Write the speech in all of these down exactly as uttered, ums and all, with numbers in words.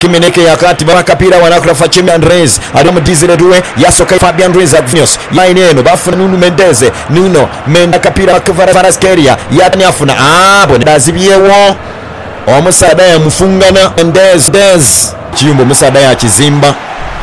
Kimeneke yakati bakapira wanakura Fachimi Andres ali mu Dizile Duwe yasoka Fabian Ruiz Agnios line eno bafuna Nuno Mendes Nuno Mendes kapira bakavara Varaskeria yatani afuna ah bondazibiyewo omusada yamufungana Mendes Des kiyumba omusada ya kizimba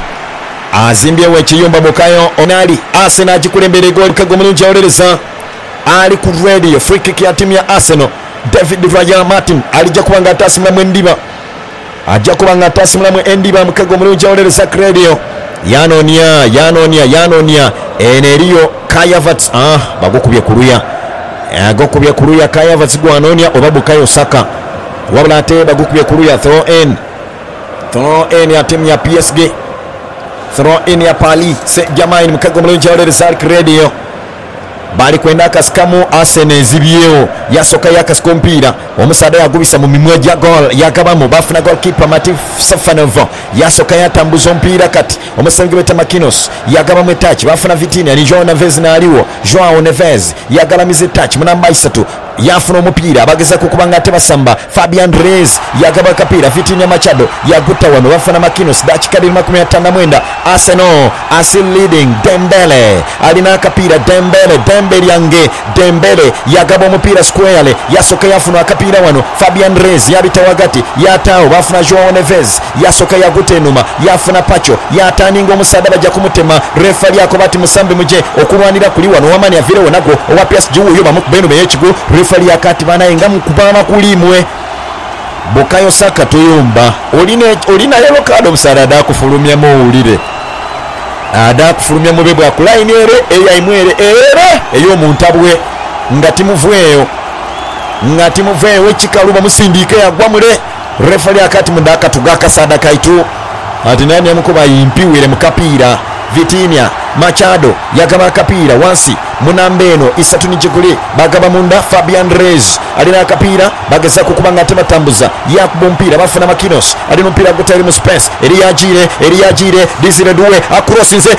azimbyewo ekiyumba mukayo onali Arsenal agikulembere gol kagomulungi awoleleza ali ku radio free kick ya timu ya Arsenal David Raya Martin alijja kubanga atasimula mwendiba ajja kubanga atasimula mu endiba mukago mulungi awoleleza radio yanonia yanonia yanonia eneriyo Kayavats ah bagokubye kuruya agokubye kuruya Kayavats gwanonia obabukayo Saka wabula ate bagokubye kuruya throw in throw in ya timu ya P S G throw in ya Pali se Jamain mukago mulungi awoleleza radio bali kwenda kasikamu Arsenal zibyewo yasoka yakasikompira omusada yagubisa mu mimwe ja goal yakabamo bafuna goalkeeper Matif Safanovo yasoka yatambuza mpira kati omusangi beta Makinos yagabamo touch bafuna Vitinha ni João Neves na aliwo João Neves yagalamize touch munamba isatu yafuna omupira bageza kukubanga ate basamba Fabian Ruiz yagaba kapira Vitinha Machado yaguta wano bafuna Makinos dakikadi makumi atano na mwenda Arsenal asil leading Dembele alina kapira Dembele Dembele yange Dembele yagaba omupira square yasoka yafuna akapira wano Fabian Ruiz yabita wagati yatawo bafuna João Neves yasoka yaguta enuma yafuna Pacho yataninga omusada bajja kumutema referee yako bati musambe muje okulwanira kuli wano wamani avirewo nago owa P S G uyo bamukubeno beyekigo referee yakati bana enga mukubama kulimwe Bukayo Saka tuyumba olina olina yellow card omusada da kufulumya mu ulire ada kufulumya mu bebwa ku line ere eyayimwere ere eyo muntabwe ngati muvweyo ngati muvweyo chikaluba musindike yagwa mure referee akati mundaka tugaka sadaka itu ati nani amukuba yimpiwire mukapira Vitinha Machado yagaba kapira wansi munambeno isatu nijiguli bagaba munda Fabian Ruiz alina kapira bageza kukubanga tebatambuza yakubo mpira bafuna Makinos alina mpira gutari mu space eriyajire eriyajire Dizile Duwe acrossinze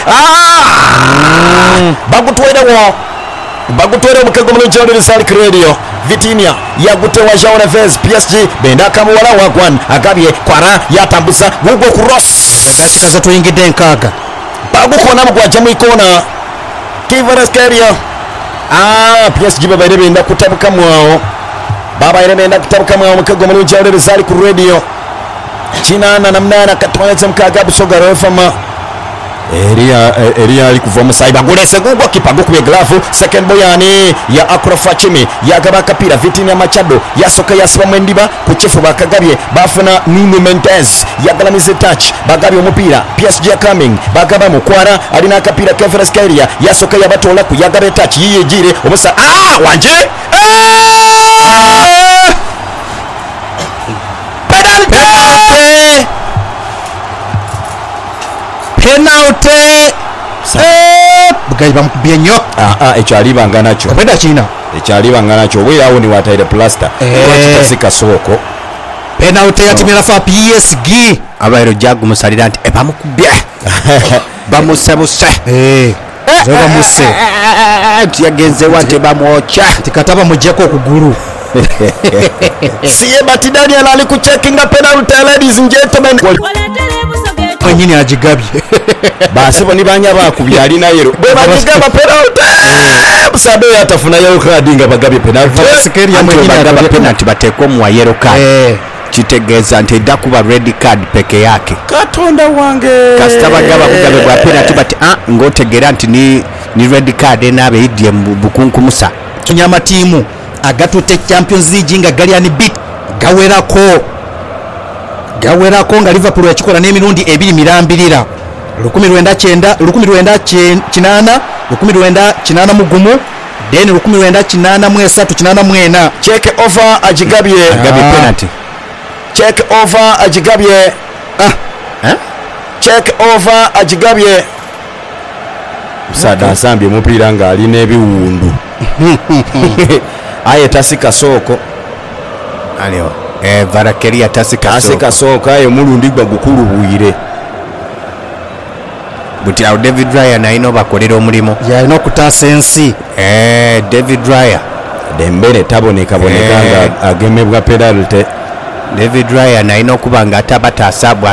ah bagutwera wo bagutwera mukago mulungi awoleleza radio Vitinha yagute wa João Neves P S G benda kamuwala wagwan agabye kwara yatambuza gugo cross kaza tuyingide nkaga bagukona mugwaja mu ikona Kvaratskhelia ah P S G baba irebenda kutabuka mwao baba irebenda kutabuka mwao mukago mulungi awoleleza ku radio kinana na mnana katwaleza mkaga busoga refama Eria Eria ali kuva musaiba ngolese gugwa kipago kubye glove second boyani ya Akura Fachimi yagaba kapira Vitinha Machado yasoka yasiba mwendiba ku chifu bakagabye bafuna Nuno Mendes yagalamize touch bagabye omupira P S G coming bagaba mukwara alina kapira Kvaratskhelia yasoka yabatola ku yagabe touch yiyejire omusa ah wanje eh penalty penalty eh bugai bamukubye nnyo ah ah ekyali bangana kyo obeda kina ekyali bangana kyo bwe yawo ni wataire plaster wakitasika soko penalty yatimira fa P S G abairo jagu musalira nti e bamukubye bamusabuse eh zoba muse tiyagenze wate bamwocha tikataba mujeko okuguru siye batidani ali ku checking penalty ladies and gentlemen kanyini ajigabye basi boni banya bakubya ali nayero bwe bagigaba penalty musado yatafuna yellow card nga bagabye penalty Skeria mwenye bagaba penalty bateko mu yellow card eh kitegeza nti dakuba red card peke yake katonda wange kasitaba gaba kugabe gwa penalty bati ah ngotegera nti ni ni red card enabe idye bukunku musa kinyama timu agatute Champions League nga Galiani beat gawerako gawerako nga Liverpool yakikola n'emirundi ebiri mirambirira lukumi lwenda kyenda lukumi lwenda kinana lukumi lwenda kinana mugumu then lukumi lwenda kinana mu esatu kinana mwena check over ajigabye gabe penalty check over ajigabye ah eh check over ajigabye musada asambye mupira nga ali n'ebiwundu aye tasika soko aliyo eh Varakhelia tasika soko tasika soko aye mulundi gwa gukulu buire buti awo David Raya na ino bakolera omulimo ya ino kutasa ensi eh David Raya Dembele taboneka boneka nga agemebwa penalty David Raya na ino kubanga atabata asabu